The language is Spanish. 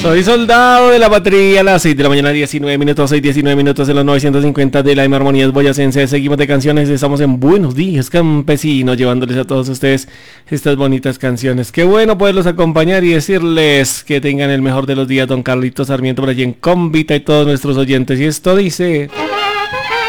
Soy soldado de la patria a las 6 de la mañana, 19 minutos, 19 minutos en los 950 de la M Armonías Boyacense. Seguimos de canciones, estamos en Buenos Días Campesinos, llevándoles a todos ustedes estas bonitas canciones. Qué bueno poderlos acompañar y decirles que tengan el mejor de los días, don Carlitos Sarmiento por allí en Convita y todos nuestros oyentes. Y esto dice...